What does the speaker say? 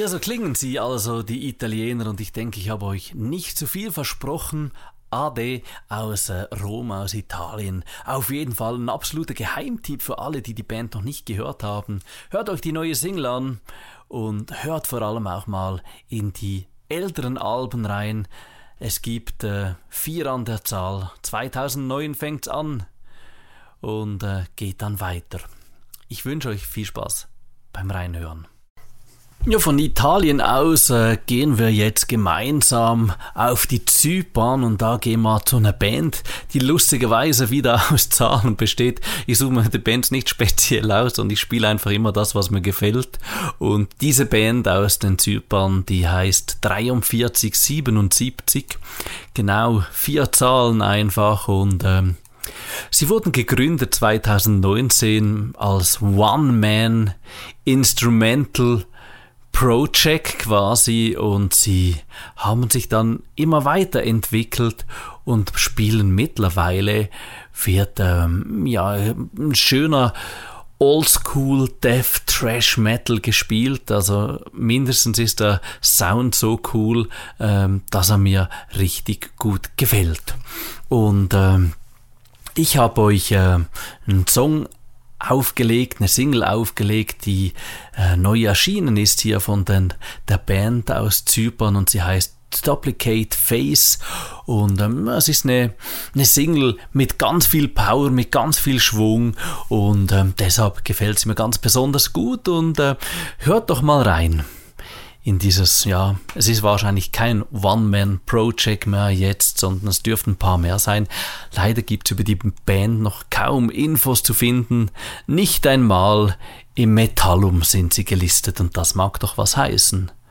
Ja, so klingen sie also, die Italiener, und ich denke, ich habe euch nicht zu viel versprochen. Ade aus Rom, aus Italien. Auf jeden Fall ein absoluter Geheimtipp für alle, die die Band noch nicht gehört haben. Hört euch die neue Single an und hört vor allem auch mal in die älteren Alben rein. Es gibt 4 an der Zahl. 2009 fängt's an und geht dann weiter. Ich wünsche euch viel Spaß beim Reinhören. Ja, von Italien aus gehen wir jetzt gemeinsam auf die Zypern und da gehen wir zu einer Band, die lustigerweise wieder aus Zahlen besteht. Ich suche mir die Bands nicht speziell aus und ich spiele einfach immer das, was mir gefällt. Und diese Band aus den Zypern, die heißt 4377, genau 4 Zahlen einfach und sie wurden gegründet 2019 als One-Man Instrumental Project quasi und sie haben sich dann immer weiterentwickelt und spielen mittlerweile, wird ein schöner Oldschool Death Thrash Metal gespielt, also mindestens ist der Sound so cool, dass er mir richtig gut gefällt. Und ich habe euch einen Song aufgelegt, eine Single aufgelegt, die neu erschienen ist hier von der Band aus Zypern und sie heißt Duplicate Face und es ist eine Single mit ganz viel Power, mit ganz viel Schwung und deshalb gefällt sie mir ganz besonders gut und hört doch mal rein in dieses, ja, es ist wahrscheinlich kein One-Man-Project mehr jetzt, sondern es dürften ein paar mehr sein. Leider gibt es über die Band noch kaum Infos zu finden. Nicht einmal im Metallum sind sie gelistet und das mag doch was heißen.